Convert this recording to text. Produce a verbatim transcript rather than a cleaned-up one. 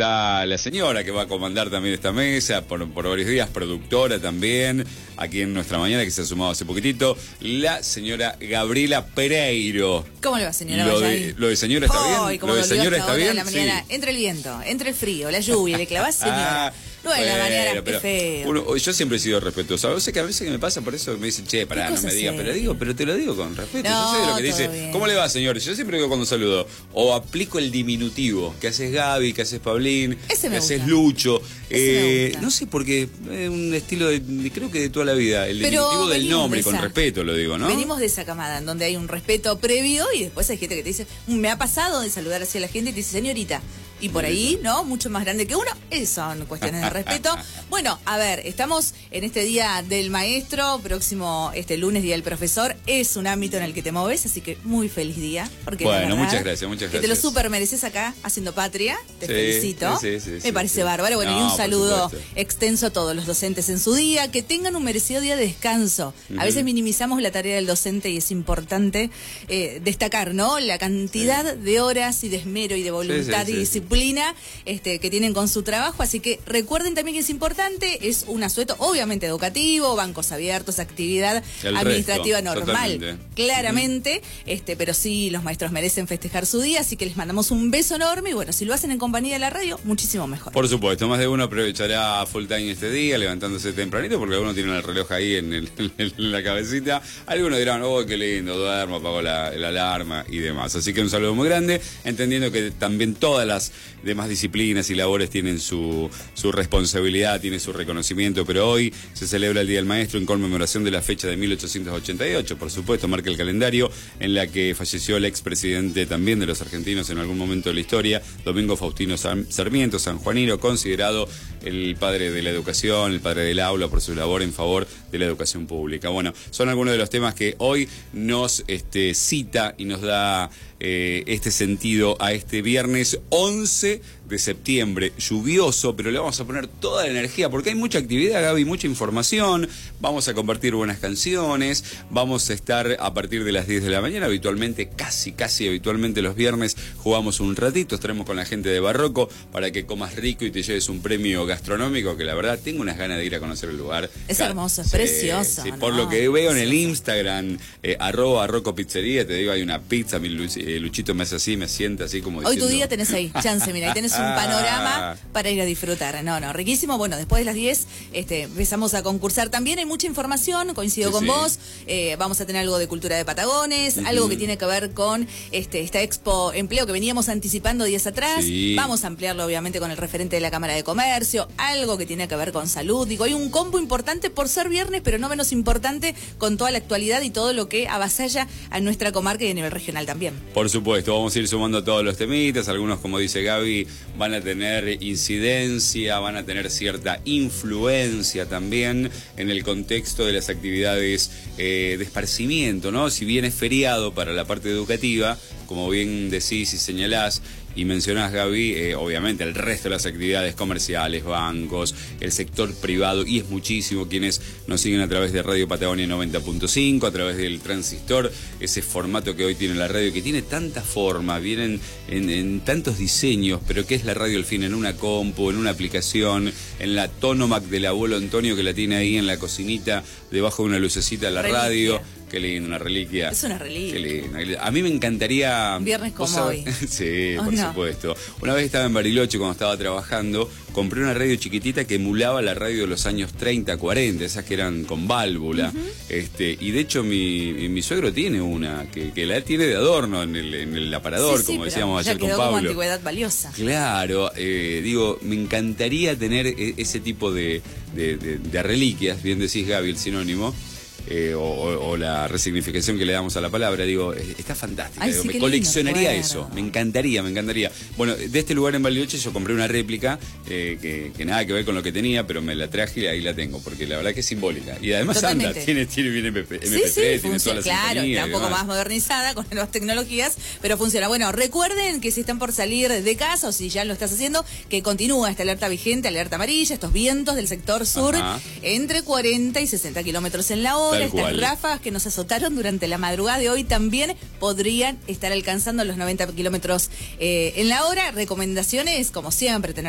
está la señora que va a comandar también esta mesa, por, por varios días, productora también, aquí en Nuestra Mañana, que se ha sumado hace poquitito, la señora Gabriela Pereiro. ¿Cómo le va, señora? Lo de, lo de señora está oh, bien, lo de señora está bien. De la mañana, sí. Entre el viento, entre el frío, la lluvia, le clavás, señora. Ah, no en la mañana, qué feo. Uno, yo siempre he sido respetuoso. A veces que a veces que me pasa por eso me dicen, che, pará, no me digas, pero digo, pero te lo digo con respeto. No, yo sé de lo que dice, bien. ¿cómo le va, señor? Yo siempre digo cuando saludo, o aplico el diminutivo, que haces Gaby, que haces Pablín, Ese me que haces gusta. Lucho. Eh, no sé por qué, es un estilo de, de, creo que de toda la vida, el pero diminutivo del nombre, de con respeto lo digo, ¿no? Venimos de esa camada en donde hay un respeto previo y después hay gente que te dice, me ha pasado de saludar así a la gente y te dice, señorita. Y por ahí, ¿no? Mucho más grande que uno. Esas son cuestiones de respeto. Bueno, a ver, estamos en este Día del Maestro, próximo este lunes, Día del Profesor. Es un ámbito en el que te moves, así que muy feliz día. Porque bueno, verdad, muchas gracias, muchas gracias. Que te lo súper mereces acá, haciendo patria. Te sí, felicito. Sí, sí, sí, Me parece sí. bárbaro. Bueno, No, y un saludo supuesto. extenso a todos los docentes en su día. Que tengan un merecido día de descanso. Uh-huh. A veces minimizamos la tarea del docente y es importante eh, destacar, ¿no? La cantidad sí. de horas y de esmero y de voluntad sí, sí, y disciplina sí. Este, que tienen con su trabajo, así que recuerden también que es importante, es un asueto obviamente educativo, bancos abiertos, actividad El administrativa resto, normal, totalmente. claramente, uh-huh. este, pero sí los maestros merecen festejar su día, así que les mandamos un beso enorme y bueno, si lo hacen en compañía de la radio, muchísimo mejor. Por supuesto, más de uno aprovechará full time este día, levantándose tempranito, porque algunos tienen el reloj ahí en, el, en la cabecita, algunos dirán, oh, qué lindo, duermo, apago la, la alarma y demás, así que un saludo muy grande, entendiendo que también todas las demás disciplinas y labores tienen su, su responsabilidad, tiene su reconocimiento, pero hoy se celebra el Día del Maestro en conmemoración de la fecha de mil ochocientos ochenta y ocho, por supuesto, marca el calendario en la que falleció el expresidente también de los argentinos en algún momento de la historia, Domingo Faustino Sarmiento, sanjuanino, considerado el padre de la educación, el padre del aula por su labor en favor de la educación pública. Bueno, son algunos de los temas que hoy nos este, cita y nos da eh, este sentido a este viernes once de septiembre, lluvioso, pero le vamos a poner toda la energía porque hay mucha actividad, Gaby, mucha información, vamos a compartir buenas canciones, vamos a estar a partir de las diez de la mañana, habitualmente, casi, casi habitualmente los viernes jugamos un ratito, estaremos con la gente de Barroco para que comas rico y te lleves un premio gastronómico que la verdad tengo unas ganas de ir a conocer el lugar. Es Ca hermoso, es sí, precioso. Sí, ¿no? por lo que veo en el Instagram, eh, arroba Barroco Pizzería, te digo, hay una pizza, mi Luch, eh, Luchito me hace así, me sienta así como diciendo... Hoy tu día tenés ahí, chance, mira, ahí tenés un panorama para ir a disfrutar. No, no, riquísimo. Bueno, después de las diez este, empezamos a concursar. También hay mucha información, coincido sí, con sí. vos. Eh, vamos a tener algo de cultura de Patagones, uh-huh. algo que tiene que ver con este, esta Expo Empleo que veníamos anticipando días atrás. Sí. Vamos a ampliarlo, obviamente, con el referente de la Cámara de Comercio, algo que tiene que ver con salud. Digo, hay un combo importante por ser viernes, pero no menos importante con toda la actualidad y todo lo que avasalla a nuestra comarca y a nivel regional también. Por supuesto, vamos a ir sumando todos los temitas. Algunos, como dice Gaby, van a tener incidencia, van a tener cierta influencia también en el contexto de las actividades eh, de esparcimiento, ¿no? Si bien es feriado para la parte educativa, como bien decís y señalás y mencionás, Gaby, eh, obviamente el resto de las actividades comerciales, bancos, el sector privado, y es muchísimo quienes nos siguen a través de Radio Patagonia noventa punto cinco, a través del transistor, ese formato que hoy tiene la radio, que tiene tanta forma, vienen en, en tantos diseños, pero ¿qué es la radio al fin? En una compu, en una aplicación, en la Tonomac del abuelo Antonio que la tiene ahí en la cocinita, debajo de una lucecita la Reliquia. radio. Qué lindo, una reliquia. Es una reliquia. Qué lindo. A mí me encantaría... Viernes como hoy. Sí, oh, por no. supuesto. Una vez estaba en Bariloche cuando estaba trabajando, compré una radio chiquitita que emulaba la radio de los años treinta, cuarenta, esas que eran con válvula. Uh-huh. este Y de hecho mi, mi suegro tiene una, que, que la tiene de adorno en el, en el aparador, sí, sí, como decíamos ayer con Pablo. Como antigüedad valiosa. Claro, eh, digo, me encantaría tener ese tipo de, de, de, de reliquias, bien decís, Gaby, el sinónimo. Eh, o, o la resignificación que le damos a la palabra, digo, está fantástica. Ay, digo, sí, me coleccionaría lindo, eso, me encantaría, me encantaría. Bueno, de este lugar en Bariloche yo compré una réplica eh, que, que nada que ver con lo que tenía, pero me la traje y ahí la tengo, porque la verdad que es simbólica. Y además Totalmente. anda, tiene, tiene bien M P tres, sí, sí, tiene toda la claro, sintonía, está un poco más modernizada con nuevas tecnologías, pero funciona. Bueno, recuerden que si están por salir de casa o si ya lo estás haciendo, que continúa esta alerta vigente, alerta amarilla, estos vientos del sector sur, ajá, entre cuarenta y sesenta kilómetros en la hora, Tal estas cual. ráfagas que nos azotaron durante la madrugada de hoy también podrían estar alcanzando los noventa kilómetros eh, en la hora. Recomendaciones, como siempre, tener